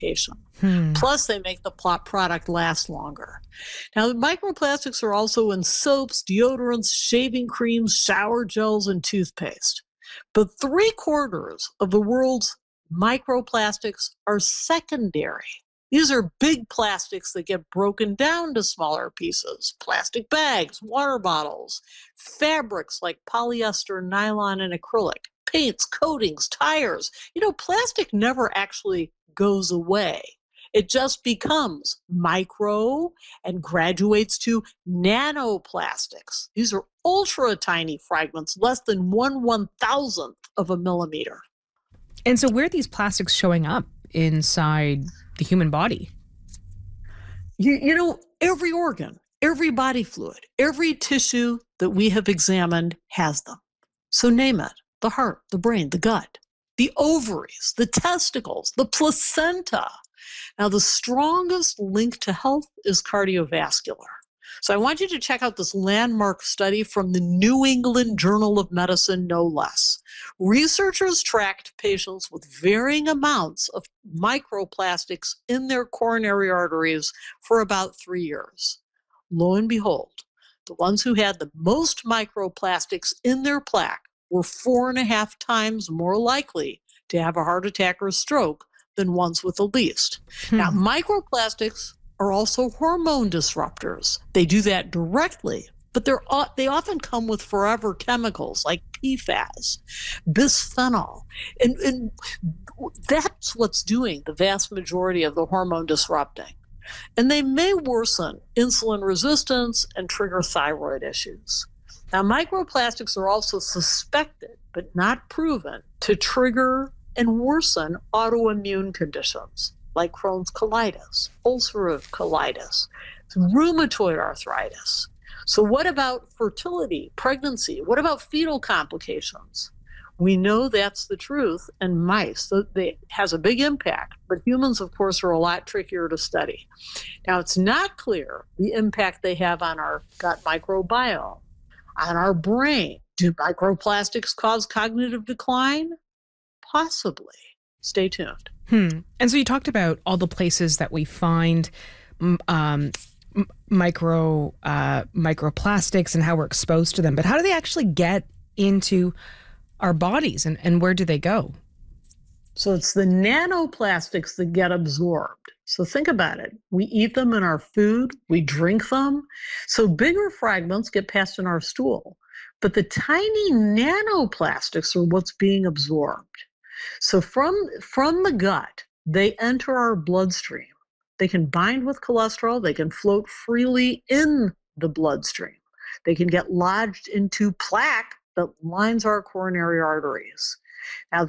application. Plus, they make the product last longer. Now, the microplastics are also in soaps, deodorants, shaving creams, shower gels, and toothpaste. But 3/4 of the world's microplastics are secondary. These are big plastics that get broken down to smaller pieces: plastic bags, water bottles, fabrics like polyester, nylon, and acrylic, paints, coatings, tires. Plastic never actually goes away. It just becomes micro and graduates to nanoplastics. These are ultra tiny fragments, less than 1/1000th of a millimeter. And so where are these plastics showing up inside the human body? Every organ, every body fluid, every tissue that we have examined has them. So name it: the heart, the brain, the gut, the ovaries, the testicles, the placenta. Now, the strongest link to health is cardiovascular. So I want you to check out this landmark study from the New England Journal of Medicine, no less. Researchers tracked patients with varying amounts of microplastics in their coronary arteries for about 3 years. Lo and behold, the ones who had the most microplastics in their plaque were 4.5 times more likely to have a heart attack or stroke than ones with the least. Now, microplastics are also hormone disruptors. They do that directly, but they often come with forever chemicals like PFAS, bisphenol, and that's what's doing the vast majority of the hormone disrupting. And they may worsen insulin resistance and trigger thyroid issues. Now, microplastics are also suspected, but not proven, to trigger and worsen autoimmune conditions like Crohn's colitis, ulcerative colitis, rheumatoid arthritis. So what about fertility, pregnancy? What about fetal complications? We know that's the truth in mice. It has a big impact, but humans, of course, are a lot trickier to study. Now, it's not clear the impact they have on our gut microbiome, on our brain. Do microplastics cause cognitive decline? Possibly. Stay tuned. And so you talked about all the places that we find microplastics and how we're exposed to them. But how do they actually get into our bodies, and where do they go? So it's the nanoplastics that get absorbed. So think about it. We eat them in our food, we drink them. So bigger fragments get passed in our stool. But the tiny nanoplastics are what's being absorbed. So from the gut, they enter our bloodstream. They can bind with cholesterol. They can float freely in the bloodstream. They can get lodged into plaque that lines our coronary arteries. Now,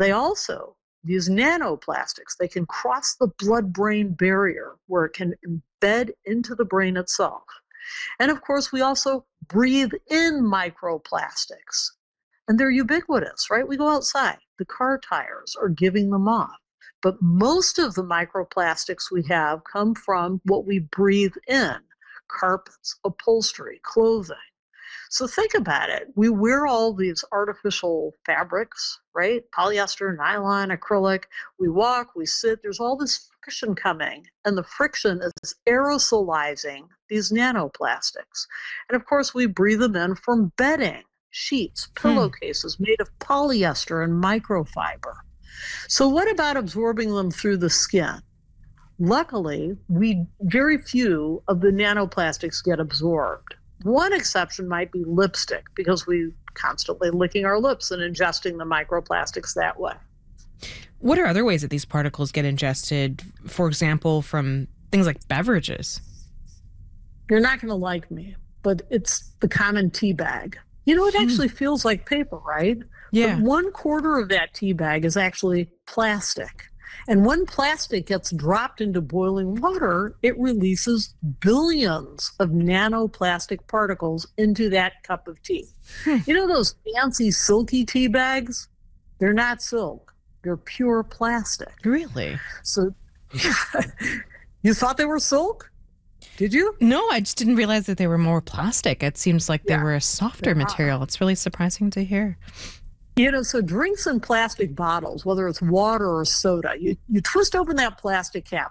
these nanoplastics, they can cross the blood-brain barrier where it can embed into the brain itself. And of course, we also breathe in microplastics. And they're ubiquitous, right? We go outside. The car tires are giving them off. But most of the microplastics we have come from what we breathe in: carpets, upholstery, clothing. So think about it. We wear all these artificial fabrics, right? Polyester, nylon, acrylic. We walk, we sit. There's all this friction coming, and the friction is aerosolizing these nanoplastics. And of course, we breathe them in from bedding, sheets, pillowcases made of polyester and microfiber. So what about absorbing them through the skin? Luckily, very few of the nanoplastics get absorbed. One exception might be lipstick, because we constantly licking our lips and ingesting the microplastics that way. What are other ways that these particles get ingested, for example, from things like beverages? You're not going to like me, but it's the common tea bag. It actually feels like paper, right? Yeah. But 1/4 of that tea bag is actually plastic. And when plastic gets dropped into boiling water, it releases billions of nanoplastic particles into that cup of tea. Those fancy silky tea bags? They're not silk. They're pure plastic. Really? So you thought they were silk? Did you? No, I just didn't realize that they were more plastic. It seems like they were a softer material. It's really surprising to hear. So drinks in plastic bottles, whether it's water or soda, you twist open that plastic cap,